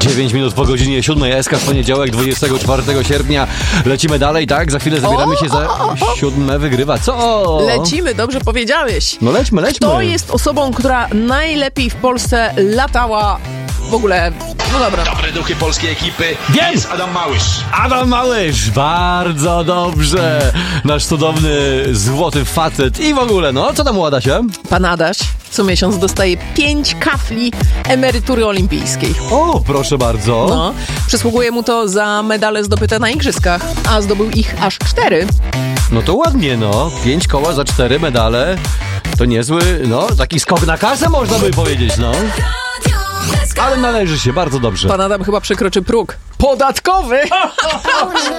9 minut po godzinie 7. SK w poniedziałek, 24 sierpnia. Lecimy dalej, tak? Za chwilę zabieramy się za 7. Wygrywa. Co? Lecimy, dobrze powiedziałeś. No lećmy. Kto jest osobą, która najlepiej w Polsce latała w ogóle? No dobra. Dobre duchy polskiej ekipy. Wiem! Jest Adam Małysz. Adam Małysz, bardzo dobrze. Nasz cudowny, złoty facet i w ogóle, no, co tam u Adasia? Pan Adaś co miesiąc dostaje 5 kafli emerytury olimpijskiej. O, proszę bardzo. No, przysługuje mu to za medale zdobyte na igrzyskach, a zdobył ich aż 4. No to ładnie, no. 5 koła za 4 medale. To niezły, no, taki skok na kasę można by powiedzieć, no. Ale należy się, bardzo dobrze. Pan Adam chyba przekroczy próg podatkowy.